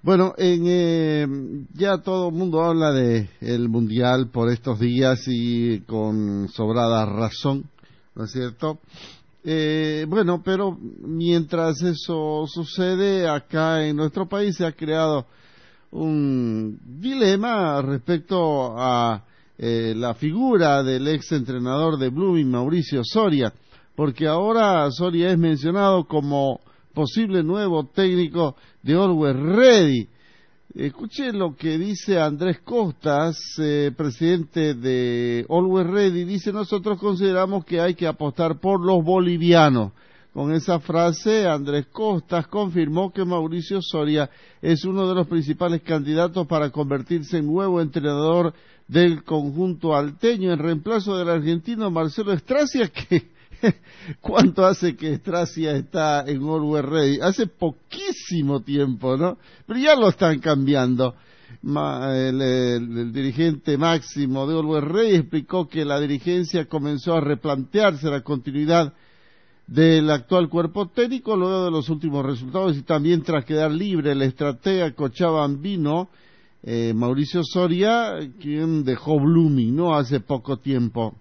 Bueno, ya todo el mundo habla de el Mundial por estos días y con sobrada razón, ¿no es cierto? Bueno, pero mientras eso sucede, acá en nuestro país se ha creado un dilema respecto a la figura del ex entrenador de Blooming, Mauricio Soria, porque ahora Soria es mencionado como posible nuevo técnico de Always Ready. Escuche lo que dice Andrés Costas, presidente de Always Ready. Dice: nosotros consideramos que hay que apostar por los bolivianos. Con esa frase, Andrés Costas confirmó que Mauricio Soria es uno de los principales candidatos para convertirse en nuevo entrenador del conjunto alteño, en reemplazo del argentino Marcelo Stracia, que ¿cuánto hace que Stracia está en Always Ready? Hace poquísimo tiempo, ¿no? Pero ya lo están cambiando. El dirigente máximo de Always Ready explicó que la dirigencia comenzó a replantearse la continuidad del actual cuerpo técnico luego de los últimos resultados y también tras quedar libre el estratega cochabambino Mauricio Soria, quien dejó Blooming, ¿no?, hace poco tiempo.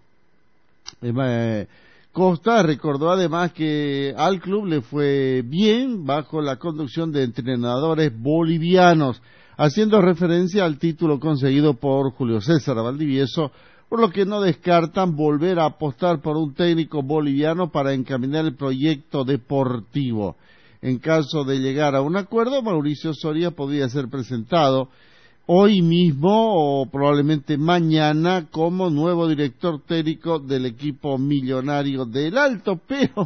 Costa recordó además que al club le fue bien bajo la conducción de entrenadores bolivianos, haciendo referencia al título conseguido por Julio César Valdivieso, por lo que no descartan volver a apostar por un técnico boliviano para encaminar el proyecto deportivo. En caso de llegar a un acuerdo, Mauricio Soria podría ser presentado hoy mismo o probablemente mañana como nuevo director técnico del equipo millonario del Alto, pero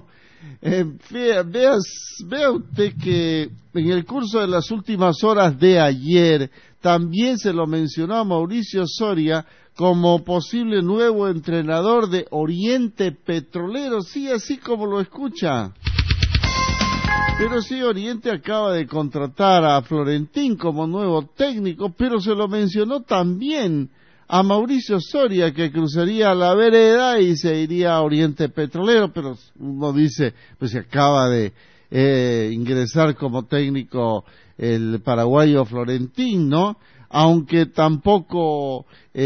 vea usted que en el curso de las últimas horas de ayer también se lo mencionó a Mauricio Soria como posible nuevo entrenador de Oriente Petrolero, sí, así como lo escucha. Pero sí, Oriente acaba de contratar a Florentín como nuevo técnico, pero se lo mencionó también a Mauricio Soria, que cruzaría la vereda y se iría a Oriente Petrolero, pero uno dice, pues se acaba de ingresar como técnico el paraguayo Florentín, ¿no? Aunque tampoco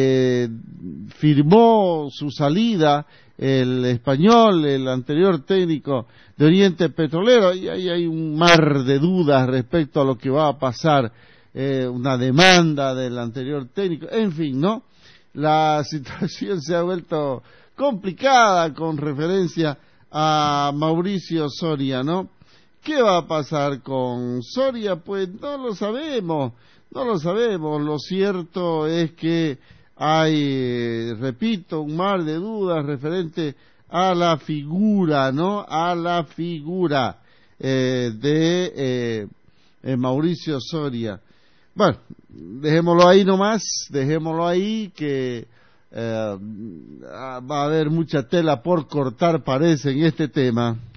firmó su salida el español, el anterior técnico de Oriente Petrolero, y ahí hay un mar de dudas respecto a lo que va a pasar, una demanda del anterior técnico, en fin, ¿no? La situación se ha vuelto complicada con referencia a Mauricio Soria, ¿no? ¿Qué va a pasar con Soria? Pues no lo sabemos. Lo cierto es que hay, repito, un mar de dudas referente a la figura, ¿no? A la figura de Mauricio Soria. Bueno, dejémoslo ahí nomás, dejémoslo ahí, que va a haber mucha tela por cortar, parece, en este tema.